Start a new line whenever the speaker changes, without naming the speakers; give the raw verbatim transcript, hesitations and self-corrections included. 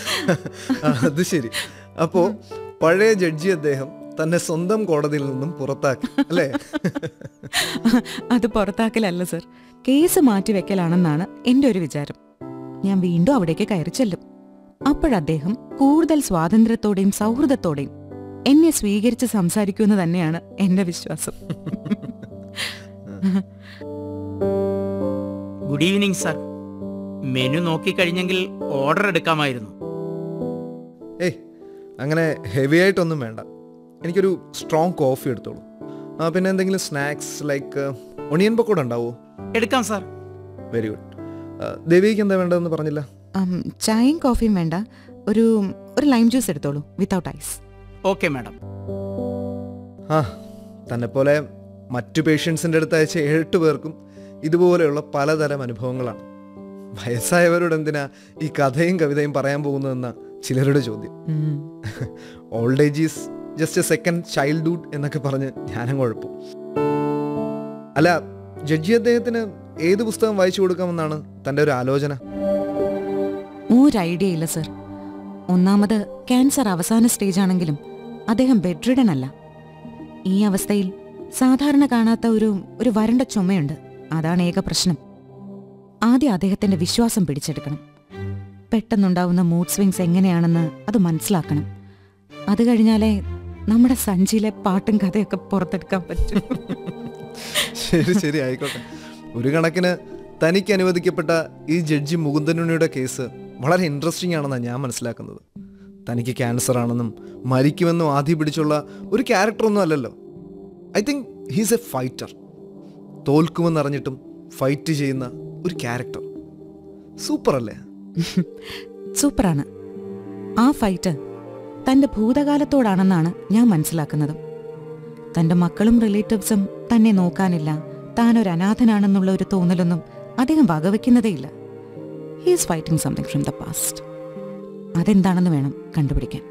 അത് ശരി. അപ്പോ പഴയ ജഡ്ജി അദ്ദേഹം തന്നെ സ്വന്തം കോടതിയിൽ നിന്നും പുറത്താക്കി അല്ലേ?
അത് പുറത്താക്കലല്ല സർ, കേസ് മാറ്റിവെക്കലാണെന്നാണ് എൻ്റെ ഒരു വിചാരം. ഞാൻ വീണ്ടും അവിടേക്ക് കയറി ചെല്ലും. അപ്പോഴദ്ദേഹം കൂടുതൽ സ്വാതന്ത്ര്യത്തോടെയും സൗഹൃദത്തോടെയും എന്നെ സ്വീകരിച്ച് സംസാരിക്കുമെന്ന് തന്നെയാണ് എൻ്റെ വിശ്വാസം.
Good evening sir. Menu നോക്കിക്കഴിഞ്ഞെങ്കിൽ order എടുക്കാമായിരുന്നു.
ഏയ് അങ്ങനെ ഹെവി ആയിട്ടൊന്നും വേണ്ട. എനിക്കൊരു സ്ട്രോങ് കോഫി എടുത്തോളൂ. ആ പിന്നെ എന്തെങ്കിലും സ്നാക്സ് ലൈക്ക് ഒണിയൻ പക്കോട ഉണ്ടാവുമോ?
എടുക്കാം സാർ.
Very good. ദേവിക്ക് എന്താ വേണ്ടതെന്ന് പറഞ്ഞില്ല?
ചായയും കോഫിയും വേണ്ട, ഒരു ഒരു ലൈം ജ്യൂസ് എടുത്തോളൂ വിത്തൗട്ട് ഐസ്.
Okay madam.
ആ തന്നെ പോലെ മറ്റു പേഷ്യൻസിൻ്റെ അടുത്ത് അയച്ച ഏഴെട്ട് പേർക്കും ഇതുപോലെയുള്ള പലതരം അനുഭവങ്ങളാണ്. വയസ്സായവരോട് എന്തിനാ ഈ കഥയും കവിതയും പറയാൻ പോകുന്നതെന്ന ചിലരുടെ ചോദ്യം. Old age is just A second childhood എന്നൊക്കെ പറഞ്ഞ് ഞാനും കുഴപ്പം. അല്ല, ജഡ്ജി അദ്ദേഹത്തിന് ഏത് പുസ്തകം വായിച്ചു കൊടുക്കാമെന്നാണ് തൻ്റെ ഒരു ആലോചന?
ഒരു ഐഡിയ ഇല്ല സർ. ഒന്നാമത് ക്യാൻസർ അവസാന സ്റ്റേജ് ആണെങ്കിലും അദ്ദേഹം ബെഡ്രിഡൻ അല്ല. ഈ അവസ്ഥയിൽ സാധാരണ കാണാത്ത ഒരു ഒരു വരണ്ട ചുമയുണ്ട്. അതാണ് ഏക പ്രശ്നം. ആദ്യം അദ്ദേഹത്തിന്റെ വിശ്വാസം പിടിച്ചെടുക്കണം. പെട്ടെന്നുണ്ടാവുന്ന മൂഡ് സ്വിങ്സ് എങ്ങനെയാണെന്ന് അത് മനസ്സിലാക്കണം. അത് കഴിഞ്ഞാലേ നമ്മുടെ സഞ്ചിയിലെ പാട്ടും കഥയൊക്കെ പുറത്തെടുക്കാൻ പറ്റും.
ശരി ശരി ആയിക്കോട്ടെ. ഒരു കണക്കിന് തനിക്ക് അനുവദിക്കപ്പെട്ട ഈ ജഡ്ജി മുകുന്ദനുണിയുടെ കേസ് വളരെ ഇൻട്രസ്റ്റിംഗ് ആണെന്നാണ് ഞാൻ മനസ്സിലാക്കുന്നത്. തനിക്ക് ക്യാൻസർ ആണെന്നും മരിക്കുമെന്നും ആദ്യം പിടിച്ചുള്ള ഒരു ക്യാരക്ടറൊന്നും അല്ലല്ലോ. I think he's A fighter. തോൽക്കുമെന്നറിഞ്ഞിട്ടും fight ചെയ്യുന്ന ഒരു ക്യാരക്ടർ. സൂപ്പർ അല്ലേ?
സൂപ്പറാണ്. ആ ഫൈറ്റ് തൻ്റെ ഭൂതകാലത്തോടാണെന്നാണ് ഞാൻ മനസ്സിലാക്കുന്നത്. തൻ്റെ മക്കളും റിലേറ്റീവ്സും തന്നെ നോക്കാനില്ല, താനൊരു അനാഥനാണെന്നുള്ള ഒരു തോന്നലൊന്നും അദ്ദേഹം വകവെക്കുന്നതേയില്ല. He is fighting something from the past. അതെന്താണെന്ന് വേണം കണ്ടുപിടിക്കാൻ.